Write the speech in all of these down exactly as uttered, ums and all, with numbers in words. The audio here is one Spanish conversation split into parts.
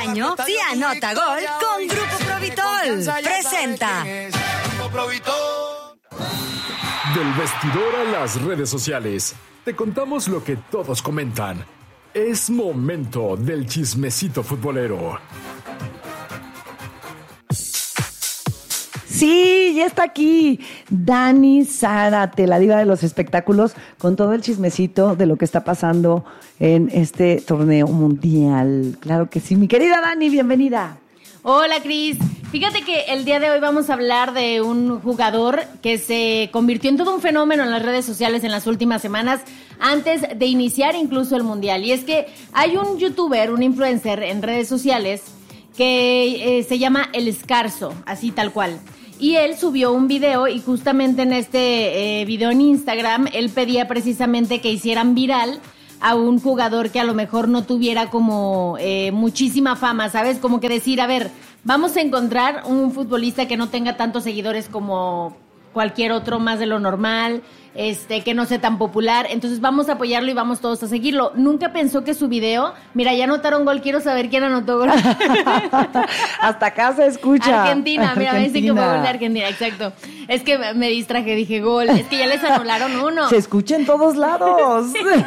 año, sí anota gol con Grupo Provitol. Presenta. Del vestidor a las redes sociales, te contamos lo que todos comentan. Es momento del chismecito futbolero. Sí, ya está aquí Dani Zárate, la diva de los espectáculos, con todo el chismecito de lo que está pasando en este torneo mundial. Claro que sí, mi querida Dani, bienvenida. Hola, Cris. Fíjate que el día de hoy vamos a hablar de un jugador que se convirtió en todo un fenómeno en las redes sociales en las últimas semanas, antes de iniciar incluso el mundial. Y es que hay un youtuber, un influencer en redes sociales que eh, se llama El Escarzo, así tal cual. Y él subió un video y justamente en este eh, video en Instagram, él pedía precisamente que hicieran viral a un jugador que a lo mejor no tuviera como eh, muchísima fama, ¿sabes? Como que decir, a ver, vamos a encontrar un futbolista que no tenga tantos seguidores como cualquier otro, más de lo normal, este, que no sea tan popular, entonces vamos a apoyarlo y vamos todos a seguirlo. Nunca pensó que su video, mira, ya anotaron gol, quiero saber quién anotó gol. Hasta acá se escucha. Argentina, mira, me dicen que fue gol de Argentina, exacto. Es que me distraje, dije gol, es que ya les anularon uno. Se escucha en todos lados.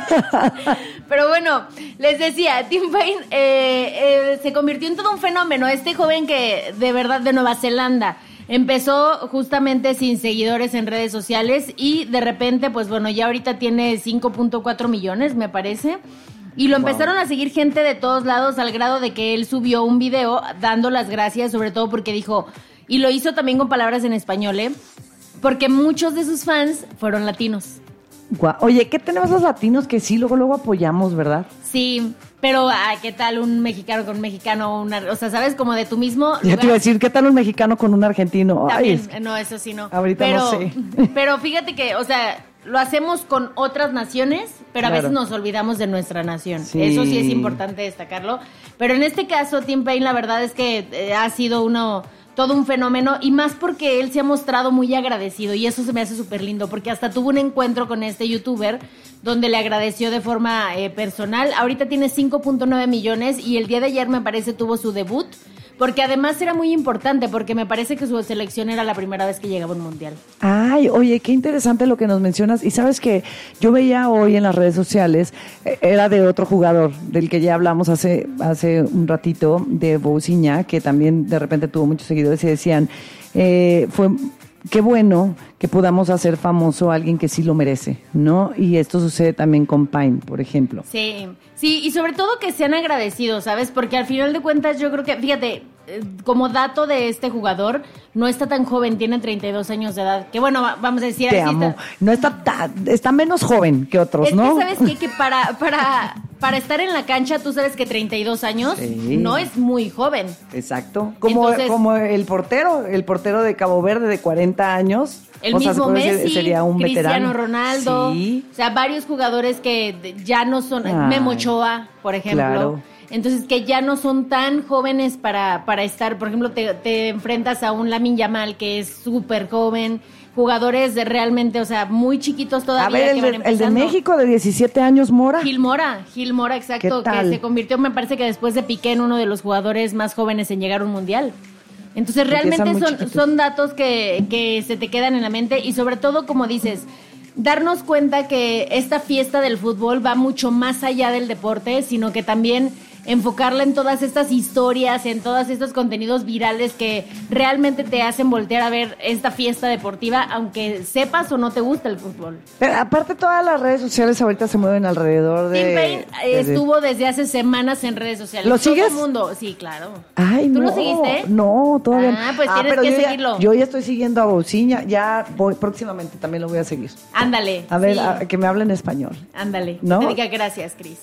Pero bueno, les decía, Tim Payne eh, eh, se convirtió en todo un fenómeno, este joven que de verdad de Nueva Zelanda. Empezó justamente sin seguidores en redes sociales y de repente, pues bueno, ya ahorita tiene cinco punto cuatro millones, me parece. Y lo wow. empezaron a seguir gente de todos lados al grado de que él subió un video dando las gracias, sobre todo porque dijo, y lo hizo también con palabras en español, ¿eh? Porque muchos de sus fans fueron latinos. Guau. Oye, ¿qué tenemos los latinos que sí, luego luego apoyamos, verdad? Sí, pero ah, ¿qué tal un mexicano con un mexicano? Una, o sea, ¿sabes? Como de tu mismo lugar. Ya te iba a decir, ¿qué tal un mexicano con un argentino? También, Ay, es... no, eso sí no. Ahorita pero, no sé. Pero fíjate que, o sea, lo hacemos con otras naciones, pero claro. a veces nos olvidamos de nuestra nación. Sí. Eso sí es importante destacarlo. Pero en este caso, Tim Payne, la verdad es que eh, ha sido uno... todo un fenómeno, y más porque él se ha mostrado muy agradecido, y eso se me hace súper lindo, porque hasta tuvo un encuentro con este youtuber donde le agradeció de forma eh, personal. Ahorita tiene cinco punto nueve millones y el día de ayer me parece tuvo su debut, porque además era muy importante, porque me parece que su selección era la primera vez que llegaba a un mundial. Ay, oye, qué interesante lo que nos mencionas. Y sabes que yo veía hoy en las redes sociales, eh, era de otro jugador, del que ya hablamos hace, hace un ratito, de Bousiña, que también de repente tuvo muchos seguidores y decían, eh, fue... qué bueno que podamos hacer famoso a alguien que sí lo merece, ¿no? Y esto sucede también con Payne, por ejemplo. Sí, sí, y sobre todo que sean agradecidos, ¿sabes? Porque al final de cuentas yo creo que, fíjate, como dato de este jugador, no está tan joven, tiene treinta y dos años de edad, que bueno, vamos a decir... Te así amo. Está, no está tan, está menos joven que otros, es ¿no? Es que, ¿sabes qué? Que para, para, para estar en la cancha, tú sabes que treinta y dos años sí. no es muy joven. Exacto. Como, Entonces, como el portero, el portero de Cabo Verde de cuarenta años. El o mismo sea, Messi, sería un Cristiano veterano. Ronaldo, sí. o sea, varios jugadores que ya no son, Ay, Memo Ochoa, por ejemplo. Claro. Entonces, que ya no son tan jóvenes para, para estar, por ejemplo, te, te enfrentas a un Lamine Yamal que es súper joven, jugadores de realmente, o sea, muy chiquitos todavía. A ver, que el, van de, empezando. el de México de diecisiete años, Mora. Gil Mora, Gil Mora, exacto, que se convirtió, me parece que después de Piqué, en uno de los jugadores más jóvenes en llegar a un mundial. Entonces, realmente son, son datos que, que se te quedan en la mente y sobre todo, como dices, darnos cuenta que esta fiesta del fútbol va mucho más allá del deporte, sino que también enfocarla en todas estas historias, en todos estos contenidos virales que realmente te hacen voltear a ver esta fiesta deportiva, aunque sepas o no te gusta el fútbol. Pero aparte, todas las redes sociales ahorita se mueven alrededor de... Tim Payne eh, estuvo desde hace semanas en redes sociales. ¿Lo sigues? Todo el mundo, sí, claro. Ay, ¿Tú no, lo seguiste? No, todavía. Ah, pues tienes ah, que yo seguirlo. Ya, yo ya estoy siguiendo a Bousiña, ya voy, próximamente también lo voy a seguir. Ándale. A ver, sí. a, que me hablen español. Ándale. ¿No? Te diga gracias, Cris.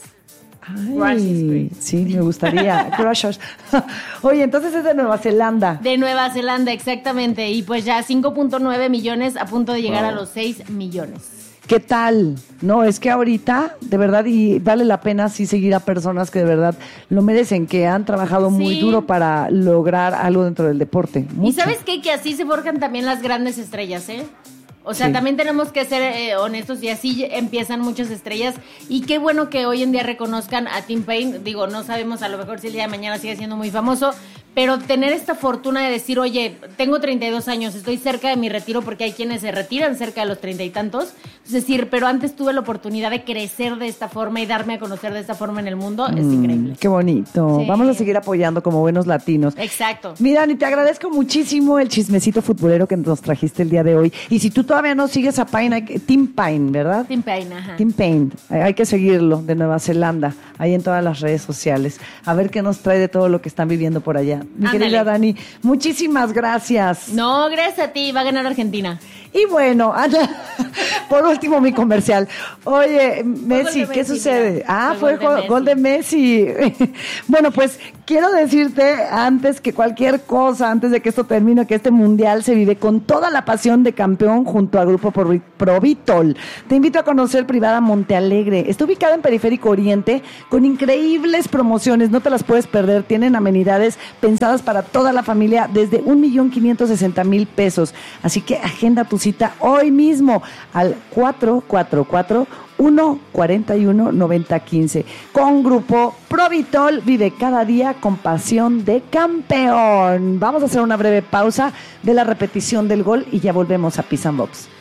Ay, sí, me gustaría. Crushers. Oye, entonces es de Nueva Zelanda. De Nueva Zelanda, exactamente. Y pues ya cinco punto nueve millones a punto de llegar wow. a los seis millones. ¿Qué tal? No, es que ahorita, de verdad, y vale la pena sí seguir a personas que de verdad lo merecen, que han trabajado muy sí. duro para lograr algo dentro del deporte. Mucho. ¿Y sabes qué? Que así se forjan también las grandes estrellas, ¿eh? O sea, Sí. también tenemos que ser eh, honestos y así empiezan muchas estrellas. Y qué bueno que hoy en día reconozcan a Tim Payne. Digo, no sabemos a lo mejor si el día de mañana sigue siendo muy famoso, pero tener esta fortuna de decir, oye, tengo treinta y dos años, estoy cerca de mi retiro, porque hay quienes se retiran cerca de los treinta y tantos. Es decir, pero antes tuve la oportunidad de crecer de esta forma y darme a conocer de esta forma en el mundo. Es Mm, increíble. Qué bonito. Sí. Vamos a seguir apoyando como buenos latinos. Exacto. Mira, Ani, te agradezco muchísimo el chismecito futbolero que nos trajiste el día de hoy. Y si tú todavía no sigues a Payne, hay que- Tim Payne, ¿verdad? Tim Payne, ajá. Tim Payne, hay hay que seguirlo, de Nueva Zelanda, ahí en todas las redes sociales, a ver qué nos trae de todo lo que están viviendo por allá. Mi Ándale. querida Dani, muchísimas gracias. No, gracias a ti, va a ganar Argentina. Y bueno, Ana, por último mi comercial. Oye, Messi, gol de ¿qué Messi, sucede? mira. Ah, Fue fue gol de gol, Messi. gol de Messi. Bueno, pues quiero decirte antes que cualquier cosa, antes de que esto termine, que este mundial se vive con toda la pasión de campeón junto al grupo Pro- Provitol. Te invito a conocer Privada Montealegre. Está ubicada en Periférico Oriente con increíbles promociones, no te las puedes perder. Tienen amenidades pensadas para toda la familia desde un millón quinientos sesenta mil pesos. Así que agenda tu cita hoy mismo al cuatro cuatro cuatro, uno cuatro uno, nueve cero uno cinco. Con Grupo Provitol vive cada día con pasión de campeón. Vamos a hacer una breve pausa de la repetición del gol y ya volvemos a Piss and Box.